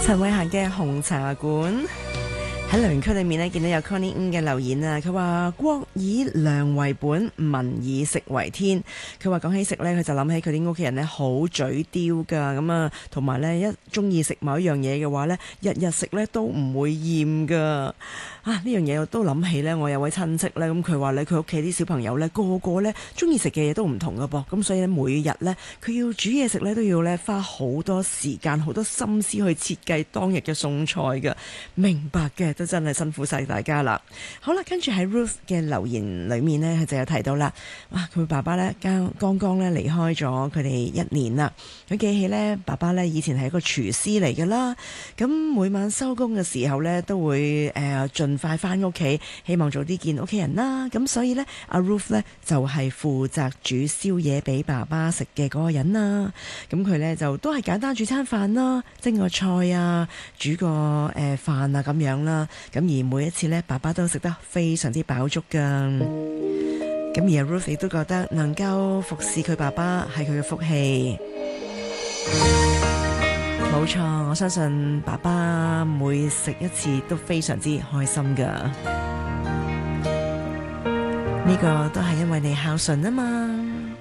陳慧嫻嘅紅茶館。喺留言區裏面呢，見到有 Connie 嘅留言啊，佢話國以糧為本，民以食為天。佢話講起食呢，佢就諗起佢啲屋企人呢好嘴刁噶，咁啊，同埋呢，一中意食某一樣嘢嘅話呢，日日食呢都唔會厭噶。啊，呢樣嘢我都諗起呢，我有位親戚呢，咁佢話呢，佢屋企啲小朋友呢，個個呢中意食嘅嘢都唔同噶噃，咁所以呢，每日呢，佢要煮嘢食呢，都要呢花好多時間、好多心思去設計當日嘅餸菜噶。明白嘅。都真係辛苦晒大家啦。好啦，跟住喺 Ruth 嘅留言裏面呢，佢就有提到啦。哇，佢爸爸呢，剛剛呢離開咗佢哋1年啦。佢記起呢，爸爸呢以前係一個廚師嚟㗎啦。咁每晚收工嘅時候呢，都會盡快返屋企，希望早啲見屋企人啦。咁所以呢，阿 Ruth 呢就係負責煮宵夜俾爸爸食嘅嗰個人啦。咁佢呢就都係簡單煮餐飯啦，蒸個菜啊，煮個飯啊咁樣啦。咁而每一次呢，爸爸都食得非常之飽足噶。咁而 Ruth 亦都覺得能夠服侍佢爸爸係佢嘅福氣。冇錯，我相信爸爸每食一次都非常之開心噶。呢個都係因為你孝順啊嘛。